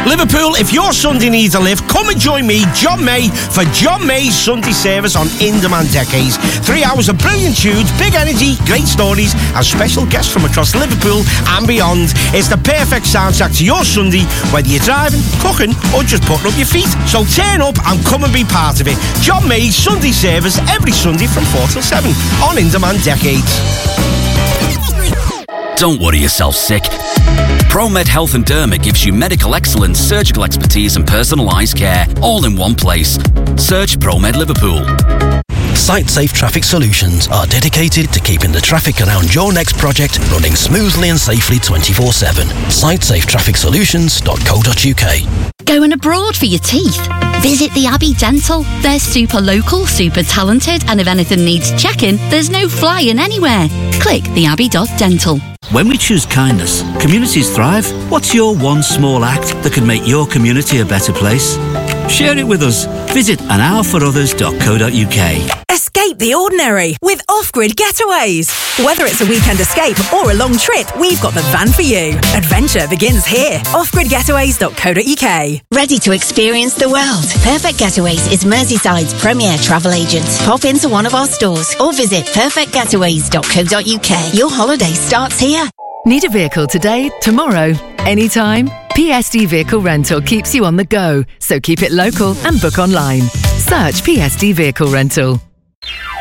Liverpool, if your Sunday needs a lift, come and join me, John May, for John May's Sunday service on In Demand Decades. 3 hours of brilliant tunes, big energy, great stories, and special guests from across Liverpool and beyond. It's the perfect soundtrack to your Sunday, whether you're driving, cooking, or just putting up your feet. So turn up and come and be part of it. John May's Sunday service every Sunday from 4 till 7 on In Demand Decades. Don't worry yourself sick. ProMed Health and Derma gives you medical excellence, surgical expertise and personalised care, all in one place. Search ProMed Liverpool. SiteSafe Traffic Solutions are dedicated to keeping the traffic around your next project running smoothly and safely 24/7. SiteSafeTrafficSolutions.co.uk. Going abroad for your teeth? Visit the Abbey Dental. They're super local, super talented, and if anything needs checking, there's no flying anywhere. Click theabbey.dental. When we choose kindness, communities thrive. What's your one small act that could make your community a better place? Share it with us. Visit anourforothers.co.uk. Escape the ordinary with Off-Grid Getaways. Whether it's a weekend escape or a long trip, we've got the van for you. Adventure begins here. Offgridgetaways.co.uk. Ready to experience the world? Perfect Getaways is Merseyside's premier travel agent. Pop into one of our stores or visit perfectgetaways.co.uk. Your holiday starts here. Need a vehicle today, tomorrow, anytime? PSD Vehicle Rental keeps you on the go, so keep it local and book online. Search PSD Vehicle Rental.